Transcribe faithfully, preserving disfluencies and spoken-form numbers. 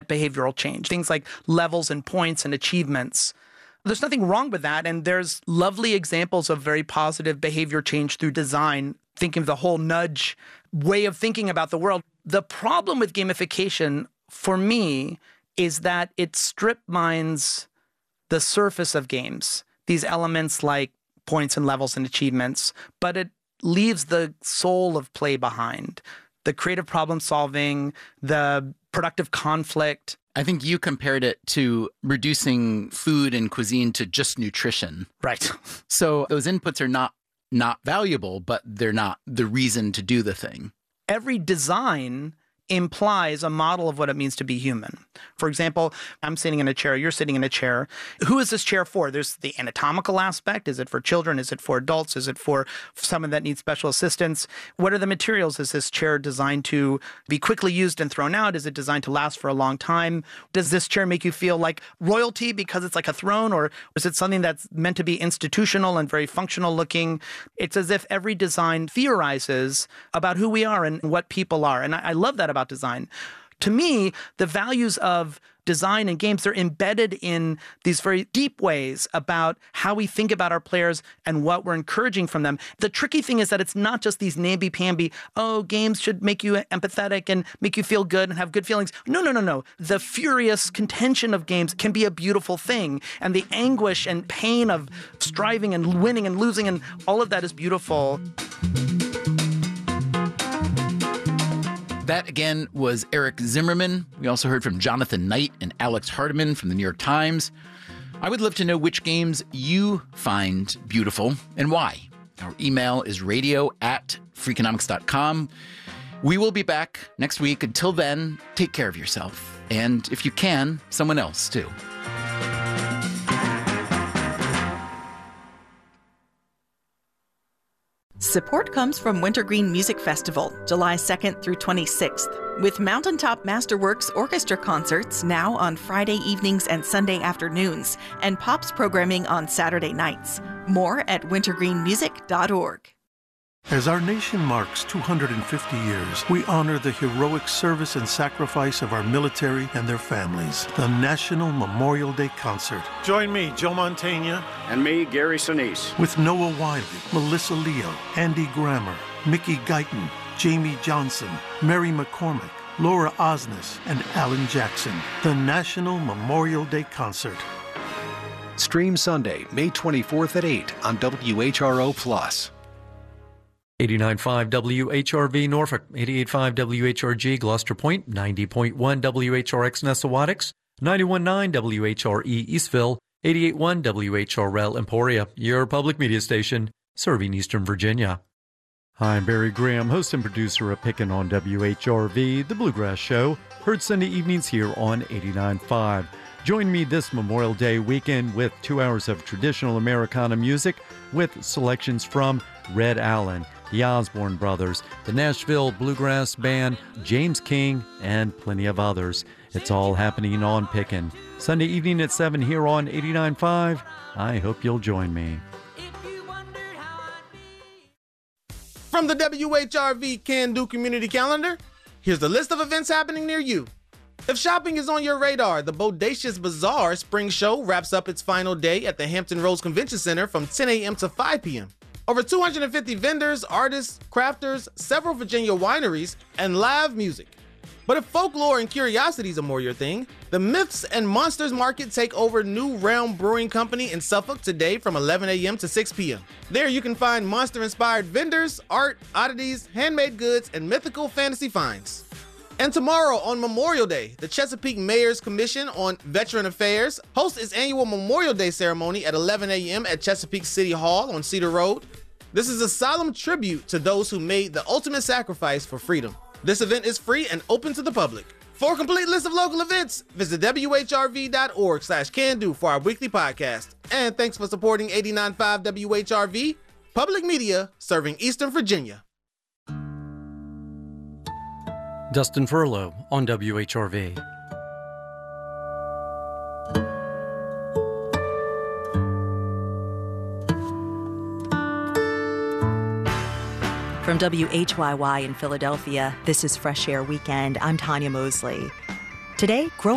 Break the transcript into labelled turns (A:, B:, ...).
A: behavioral change, things like levels and points and achievements. There's nothing wrong with that, and there's lovely examples of very positive behavior change through design, thinking of the whole nudge way of thinking about the world. The problem with gamification, for me, is that it strip mines the surface of games, these elements like points and levels and achievements, but it leaves the soul of play behind, the creative problem solving, the productive conflict.
B: I think you compared it to reducing food and cuisine to just nutrition.
A: Right.
B: So those inputs are not not valuable, but they're not the reason to do the thing.
A: Every design implies a model of what it means to be human. For example, I'm sitting in a chair, you're sitting in a chair. Who is this chair for? There's the anatomical aspect. Is it for children? Is it for adults? Is it for someone that needs special assistance? What are the materials? Is this chair designed to be quickly used and thrown out? Is it designed to last for a long time? Does this chair make you feel like royalty because it's like a throne? Or is it something that's meant to be institutional and very functional looking? It's as if every design theorizes about who we are and what people are. And I, I love that about design. To me, the values of design and games, they're embedded in these very deep ways about how we think about our players and what we're encouraging from them. The tricky thing is that it's not just these namby-pamby, oh, games should make you empathetic and make you feel good and have good feelings. No, no, no, no. The furious contention of games can be a beautiful thing. And the anguish and pain of striving and winning and losing and all of that is beautiful.
B: That, again, was Eric Zimmerman. We also heard from Jonathan Knight and Alex Hardiman from the New York Times. I would love to know which games you find beautiful and why. Our email is radio at freakonomics dot com. We will be back next week. Until then, take care of yourself. And if you can, someone else, too.
C: Support comes from Wintergreen Music Festival, July second through twenty-sixth, with Mountaintop Masterworks orchestra concerts now on Friday evenings and Sunday afternoons, and Pops programming on Saturday nights. More at wintergreen music dot org.
D: As our nation marks two hundred fifty years, we honor the heroic service and sacrifice of our military and their families. The National Memorial Day Concert.
E: Join me, Joe Mantegna.
F: And me, Gary Sinise.
D: With Noah Wiley, Melissa Leo, Andy Grammer, Mickey Guyton, Jamie Johnson, Mary McCormick, Laura Osnes, and Alan Jackson. The National Memorial Day Concert.
G: Stream Sunday, May twenty-fourth at eight on W H R O Plus.
H: eighty-nine point five W H R V Norfolk, eighty-eight point five W H R G Gloucester Point, ninety point one W H R X Nessawadox, ninety-one point nine W H R E Eastville, eighty-eight point one W H R L Emporia, your public media station, serving Eastern Virginia. Hi, I'm Barry Graham, host and producer of Pickin' on W H R V, the Bluegrass Show, heard Sunday evenings here on eighty-nine point five. Join me this Memorial Day weekend with two hours of traditional Americana music with selections from Red Allen, the Osborne Brothers, the Nashville Bluegrass Band, James King, and plenty of others. It's all happening on Pickin'. Sunday evening at seven here on eighty-nine point five. I hope you'll join me.
E: From the W H R V Can Do Community Calendar, here's the list of events happening near you. If shopping is on your radar, the Bodacious Bazaar Spring Show wraps up its final day at the Hampton Roads Convention Center from ten a.m. to five p.m. Over two hundred fifty vendors, artists, crafters, several Virginia wineries, and live music. But if folklore and curiosities are more your thing, the Myths and Monsters Market take over New Realm Brewing Company in Suffolk today from eleven a.m. to six p.m. There you can find monster-inspired vendors, art, oddities, handmade goods, and mythical fantasy finds. And tomorrow on Memorial Day, the Chesapeake Mayor's Commission on Veteran Affairs hosts its annual Memorial Day ceremony at eleven a.m. at Chesapeake City Hall on Cedar Road. This is a solemn tribute to those who made the ultimate sacrifice for freedom. This event is free and open to the public. For a complete list of local events, visit W H R V dot org slash can do for our weekly podcast. And thanks for supporting eighty-nine point five W H R V, public media serving Eastern Virginia.
H: Dustin Furlow on W H R V.
I: From W H Y Y in Philadelphia, this is Fresh Air Weekend. I'm Tanya Mosley. Today, growing